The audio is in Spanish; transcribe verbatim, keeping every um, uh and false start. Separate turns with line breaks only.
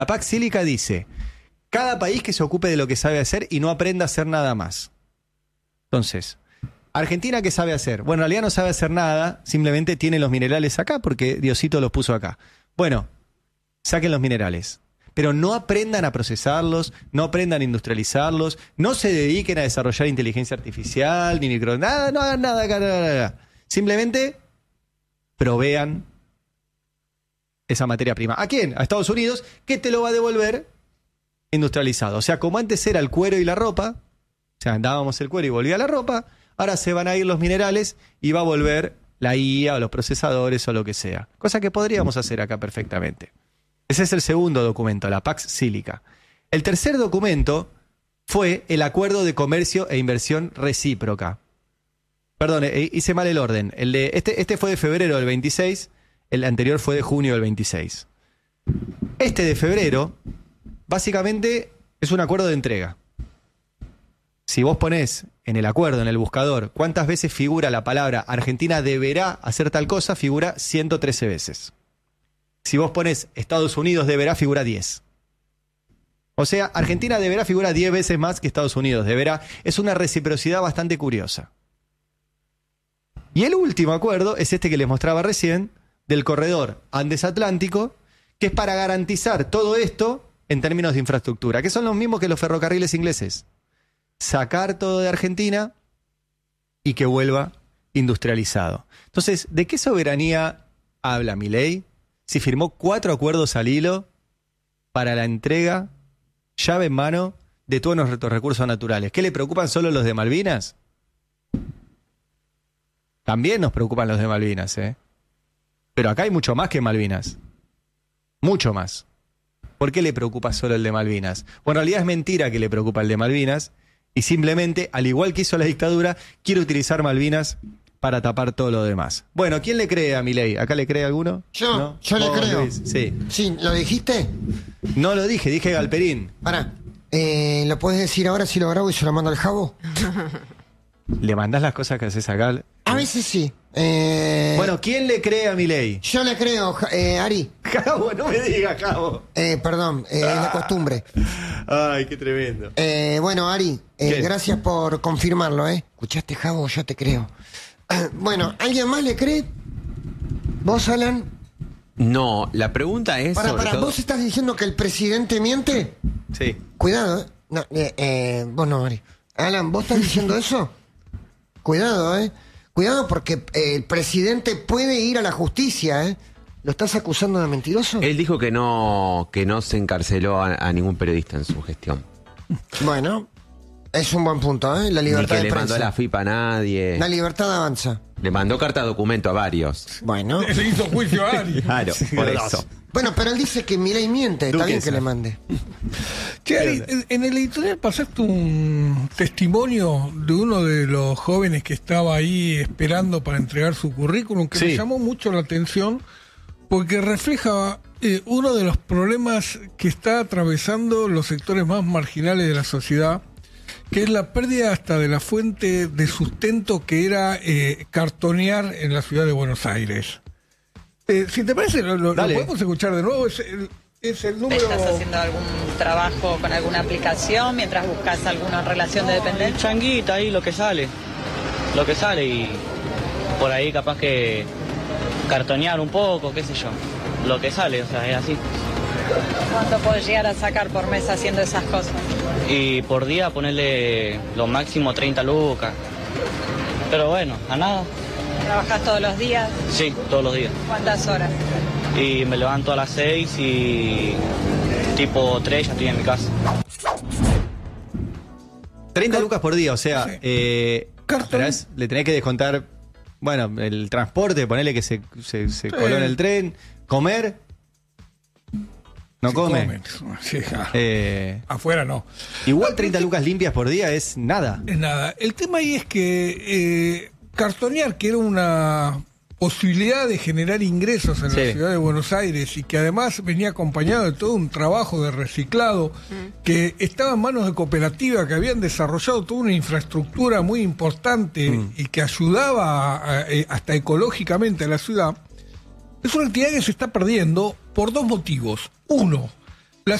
La Pax Sílica dice, cada país que se ocupe de lo que sabe hacer y no aprenda a hacer nada más. Entonces, Argentina, ¿qué sabe hacer? Bueno, en realidad no sabe hacer nada, simplemente tiene los minerales acá porque Diosito los puso acá. Bueno, saquen los minerales. Pero no aprendan a procesarlos, no aprendan a industrializarlos, no se dediquen a desarrollar inteligencia artificial, ni micro... Nada, no hagan nada, nada, nada. Simplemente provean esa materia prima. ¿A quién? A Estados Unidos, que te lo va a devolver industrializado. O sea, como antes era el cuero y la ropa, o sea, andábamos el cuero y volvía la ropa, ahora se van a ir los minerales y va a volver la I A o los procesadores o lo que sea. Cosa que podríamos hacer acá perfectamente. Ese es el segundo documento, la Pax Sílica. El tercer documento fue el Acuerdo de Comercio e Inversión Recíproca. Perdón, hice mal el orden. El de, este, este fue de febrero del veintiséis, el anterior fue de junio del veintiséis. Este de febrero, básicamente, es un acuerdo de entrega. Si vos ponés en el acuerdo, en el buscador, cuántas veces figura la palabra Argentina deberá hacer tal cosa, figura ciento trece veces. Si vos ponés Estados Unidos deberá, figura diez. O sea, Argentina deberá figura diez veces más que Estados Unidos deberá. Es una reciprocidad bastante curiosa. Y el último acuerdo es este que les mostraba recién, del corredor Andes-Atlántico, que es para garantizar todo esto en términos de infraestructura, que son los mismos que los ferrocarriles ingleses. Sacar todo de Argentina y que vuelva industrializado. Entonces, ¿de qué soberanía habla Milei? Si firmó cuatro acuerdos al hilo para la entrega, llave en mano, de todos nuestros recursos naturales. ¿Qué le preocupan solo los de Malvinas? También nos preocupan los de Malvinas, ¿eh? Pero acá hay mucho más que Malvinas. Mucho más. ¿Por qué le preocupa solo el de Malvinas? Bueno, en realidad es mentira que le preocupa el de Malvinas y simplemente, al igual que hizo la dictadura, quiere utilizar Malvinas para tapar todo lo demás. Bueno, ¿quién le cree a Milei? ¿Acá le cree alguno?
Yo,
¿No?
yo le
¿Vos,
creo.
Luis? Sí.
Sí, ¿lo dijiste?
No lo dije, dije Galperín.
Pará, eh, ¿lo puedes decir ahora si lo grabo y se lo mando al Jabo?
¿Le mandás las cosas que haces acá?
A veces sí. Eh,
Bueno, ¿quién le cree a Milei?
Yo le creo, Ja- eh, Ari.
Jabo, no me digas, Jabo.
Eh, perdón, eh, es la costumbre.
Ay, qué tremendo.
Eh, bueno, Ari, eh,
¿Qué?
gracias por confirmarlo, ¿eh? ¿Escuchaste, Jabo? Yo te creo. Bueno, ¿alguien más le cree? ¿Vos, Alan?
No, la pregunta es
Para,
sobre
para,
todo...
¿vos estás diciendo que el presidente miente?
Sí.
Cuidado, ¿eh? No, eh, eh, vos no, Ari. Alan, ¿vos estás diciendo eso? Cuidado, ¿eh? Cuidado porque eh, el presidente puede ir a la justicia, ¿eh? ¿Lo estás acusando de mentiroso?
Él dijo que no, que no se encarceló a, a ningún periodista en su gestión.
Bueno, es un buen punto, ¿eh? La
Ni
libertad
que
de
le mandó
prensa.
a la F I P a nadie.
La libertad avanza.
Le mandó carta documento a varios.
Bueno.
Le hizo juicio a Ari.
Claro, por eso.
Bueno, pero él dice que Milei miente. Está bien
Duquesa.
que le mande.
Che, Ari, en- en el editorial pasaste un testimonio de uno de los jóvenes que estaba ahí esperando para entregar su currículum, que
Sí.
me llamó mucho la atención porque refleja eh, uno de los problemas que está atravesando los sectores más marginales de la sociedad, que es la pérdida hasta de la fuente de sustento que era eh, cartonear en la ciudad de Buenos Aires. Eh, si te parece, lo, lo- lo
Dale.
podemos escuchar de nuevo. Es el, es el número...
¿Estás haciendo algún trabajo con alguna aplicación mientras buscas alguna relación de dependencia?
Changuita ahí, lo que sale. Lo que sale y por ahí capaz que cartonear un poco, qué sé yo. Lo que sale, o sea, es así.
¿Cuánto puedes llegar a sacar por mes haciendo esas cosas?
Y por día ponerle lo máximo treinta lucas. Pero bueno, a nada.
¿Trabajas todos los días?
Sí, todos los días.
¿Cuántas horas?
Y me levanto a las seis y tipo tres ya estoy en mi casa.
treinta lucas por día, o sea,
Sí.
eh,
Cartón.
esperás, le tenés que descontar, bueno, el transporte, ponerle que se, se, se
Sí.
coló en el tren, comer, no
Sí,
come.
comen. Sí, ja.
Eh,
Afuera no.
igual treinta lucas limpias por día es nada.
Es nada. El tema ahí es que eh, cartonear, que era una posibilidad de generar ingresos en
Sí.
la ciudad de Buenos Aires y que además venía acompañado de todo un trabajo de reciclado que estaba en manos de cooperativas que habían desarrollado toda una infraestructura muy importante
Mm.
y que ayudaba a- a- eh, hasta ecológicamente a la ciudad, es una actividad que se está perdiendo por dos motivos. Uno,